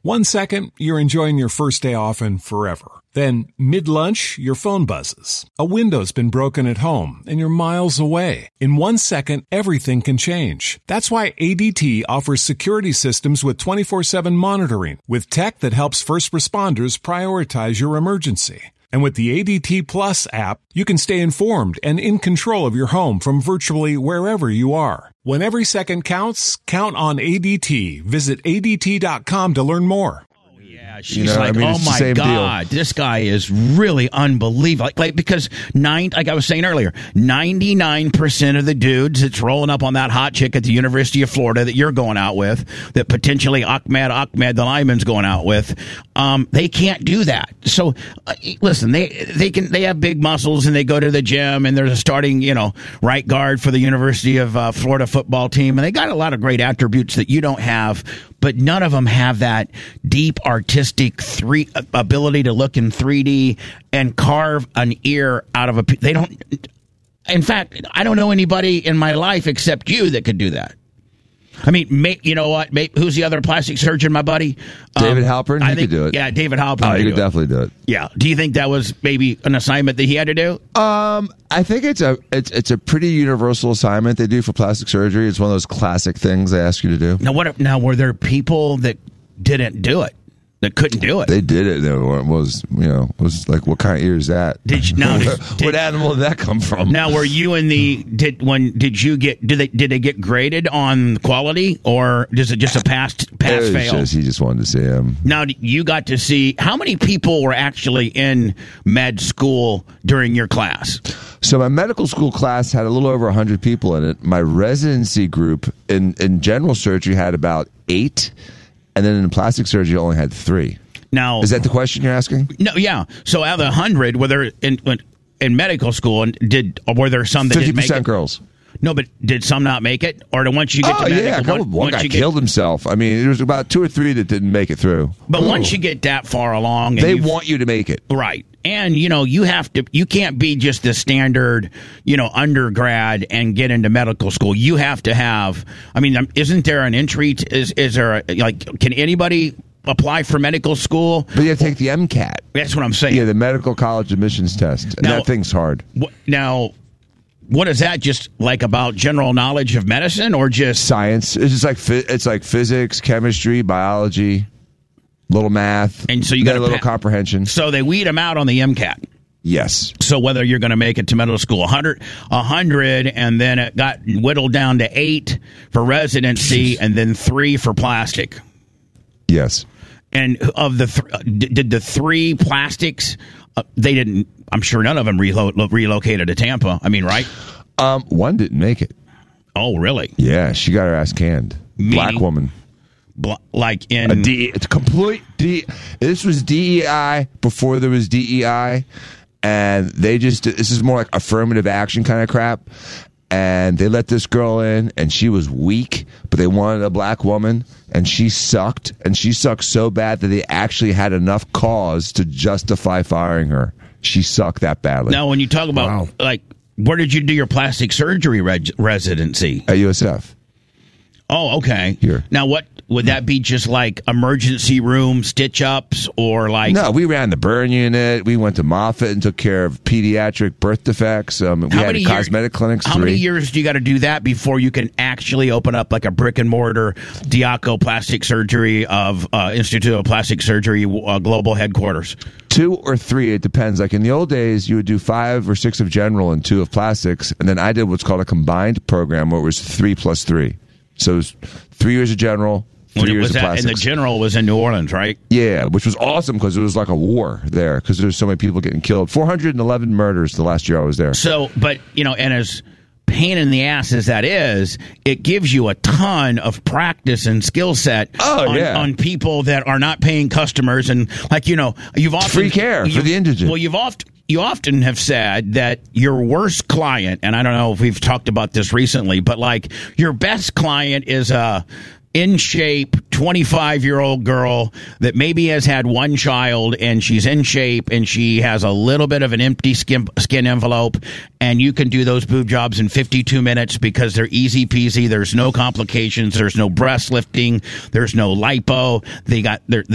1 second, you're enjoying your first day off and forever. Then, mid-lunch, your phone buzzes. A window's been broken at home, and you're miles away. In 1 second, everything can change. That's why ADT offers security systems with 24/7 monitoring, with tech that helps first responders prioritize your emergency. And with the ADT Plus app, you can stay informed and in control of your home from virtually wherever you are. When every second counts, count on ADT. Visit ADT.com to learn more. She's oh my God, this guy is really unbelievable. Because like I was saying earlier, 99% of the dudes that's rolling up on that hot chick at the University of Florida that you're going out with, that potentially Ahmed the lineman's going out with, they can't do that. So listen, they have big muscles and they go to the gym and they're the starting right guard for the University of Florida football team, and they got a lot of great attributes that you don't have. But none of them have that deep artistic ability to look in 3D and carve an ear out of they don't. In fact, I don't know anybody in my life except you that could do that. I mean, you know what? Who's the other plastic surgeon, my buddy? David Halpern? I think could do it. Yeah, David Halpern. Oh, he could definitely do it. Yeah. Do you think that was maybe an assignment that he had to do? I think it's a pretty universal assignment they do for plastic surgery. It's one of those classic things they ask you to do. Now, were there people that didn't do it? That couldn't do it. They did it. It was like, what kind of ear is that? What animal did that come from? Now, were you in did they get graded on quality, or is it just a pass fail? He just wanted to see him. Now, you got to see how many people were actually in med school during your class? So my medical school class had a little over 100 people in it. My residency group in general surgery had about 8. And then in plastic surgery, only had 3. Now, is that the question you're asking? No, yeah. So out of the 100, were there in medical school, and were there some that didn't make it? 50% girls. No, but did some not make it? Or once you get to medical, one guy killed himself. I mean, there was about 2 or 3 that didn't make it through. But once you get that far along, they want you to make it, right? And you can't be just the standard, undergrad and get into medical school. You have to have. I mean, isn't there an entry? Is there can anybody apply for medical school? But you have to take the MCAT. That's what I'm saying. Yeah, the medical college admissions test. And that thing's hard. Now, what is that? Just like about general knowledge of medicine, or just science? It's just like physics, chemistry, biology. Little math, and so you got a little comprehension. So they weed them out on the MCAT. Yes. So whether you're going to make it to medical school, 100, and then it got whittled down to 8 for residency, and then 3 for plastic. Yes. And of the did the 3 plastics? They didn't. I'm sure none of them relocated to Tampa. I mean, right? One didn't make it. Oh, really? Yeah, she got her ass canned. Black woman. Like in it's complete this was DEI before there was DEI, and this is more like affirmative action kind of crap, and they let this girl in, and she was weak, but they wanted a black woman, and she sucked so bad that they actually had enough cause to justify firing her. She sucked that badly. Now, when you talk about where did you do your plastic surgery residency? At USF. Oh, okay. Here. Now, what would that be? Just like emergency room stitch ups, or like? No, we ran the burn unit. We went to Moffitt and took care of pediatric birth defects. We had cosmetic clinics. How many years do you got to do that before you can actually open up like a brick and mortar Diaco Plastic Surgery of Institute of Plastic Surgery global headquarters? 2 or 3, it depends. Like in the old days, you would do 5 or 6 of general and 2 of plastics, and then I did what's called a combined program where it was 3 plus 3. So it was 3 years of general, 3 years of plastics. And the general was in New Orleans, right? Yeah, which was awesome because it was like a war there because there was so many people getting killed. 411 murders the last year I was there. So, but, and as pain in the ass as that is, it gives you a ton of practice and skill set on people that are not paying customers. And you've often... Free care for the indigent. Well, you often have said that your worst client, and I don't know if we've talked about this recently, but like your best client is a in shape 25-year-old girl that maybe has had one child and she's in shape and she has a little bit of an empty skin envelope, and you can do those boob jobs in 52 minutes because they're easy peasy. There's no complications. There's no breast lifting. There's no lipo. They